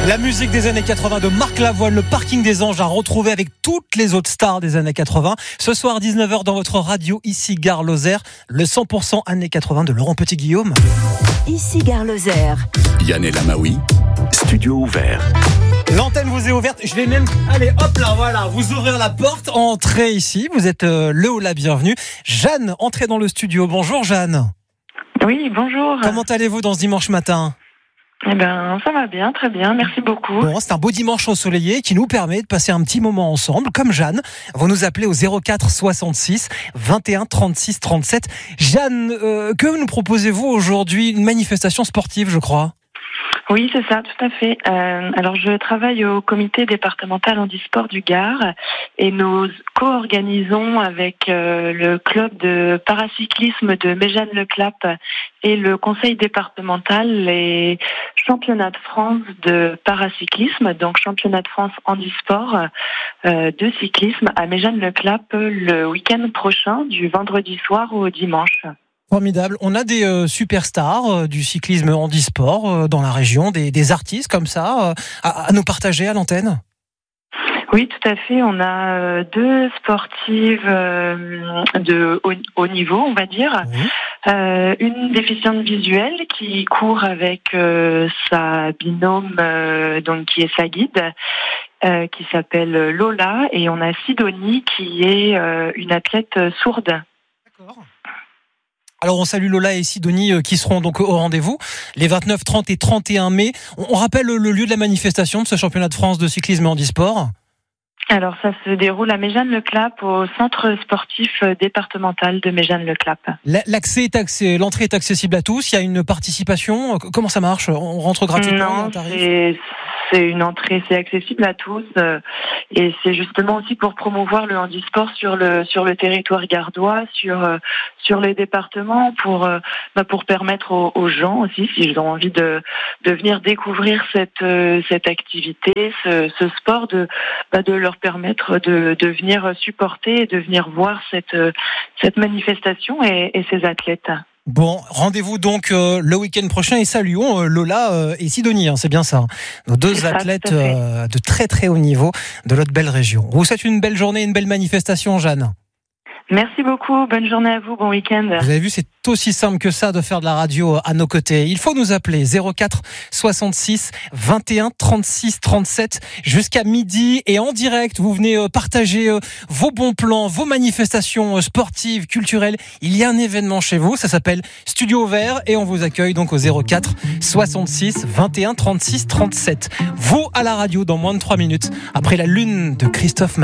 La musique des années 80 de Marc Lavoine, le Parking des Anges, à retrouver avec toutes les autres stars des années 80. Ce soir, 19h, dans votre radio, ici Gare Lozère, le 100% années 80 de Laurent Petit-Guillaume. Ici Gare Lozère. Yann El Amaoui, studio ouvert. L'antenne vous est ouverte. Je vais même, allez hop là, voilà, vous ouvrir la porte, entrez ici. Vous êtes le ou la bienvenue. Jeanne, entrez dans le studio. Bonjour Jeanne. Oui, bonjour. Comment allez-vous dans ce dimanche matin ? Eh ben, ça va bien, très bien, merci beaucoup. Bon, c'est un beau dimanche ensoleillé qui nous permet de passer un petit moment ensemble, comme Jeanne. Vous nous appelez au 04 66 21 36 37. Jeanne, que nous proposez-vous aujourd'hui ? Une manifestation sportive, je crois. Oui, c'est ça, tout à fait. Alors, je travaille au comité départemental handisport du Gard et nous co-organisons avec le club de paracyclisme de Méjeanne-le-Clap et le conseil départemental les championnats de France de paracyclisme, donc championnat de France handisport de cyclisme à Méjeanne-le-Clap le week-end prochain, du vendredi soir au dimanche. Formidable. On a des superstars du cyclisme handisport dans la région, des artistes comme ça à nous partager à l'antenne. Oui, tout à fait. On a deux sportives de haut niveau, on va dire. Oui. Une déficiente visuelle qui court avec sa binôme, donc qui est sa guide, qui s'appelle Lola. Et on a Sidonie qui est une athlète sourde. D'accord. Alors on salue Lola et Sidonie qui seront donc au rendez-vous les 29, 30 et 31 mai. On rappelle le lieu de la manifestation de ce championnat de France de cyclisme handisport. Alors ça se déroule à Méjeanne-le-Clap au centre sportif départemental de Méjeanne-le-Clap. L'entrée est accessible à tous. Il y a une participation. Comment ça marche ? On rentre gratuitement ? Non, c'est une entrée, c'est accessible à tous et c'est justement aussi pour promouvoir le handisport sur le territoire gardois, sur les départements, pour permettre aux gens aussi, s'ils ont envie de venir découvrir cette activité, ce sport, de leur permettre de venir supporter et de venir voir cette manifestation et ces athlètes. Bon, rendez-vous donc le week-end prochain et saluons Lola et Sidonie, c'est bien ça. Nos deux athlètes de très très haut niveau de notre belle région. On vous souhaite une belle journée, une belle manifestation, Jeanne. Merci beaucoup, bonne journée à vous, bon week-end. Vous avez vu, c'est aussi simple que ça de faire de la radio à nos côtés. Il faut nous appeler 04 66 21 36 37 jusqu'à midi et en direct, vous venez partager vos bons plans, vos manifestations sportives, culturelles. Il y a un événement chez vous, ça s'appelle Studio Vert et on vous accueille donc au 04 66 21 36 37. Vous à la radio dans moins de 3 minutes après la lune de Christophe Maé.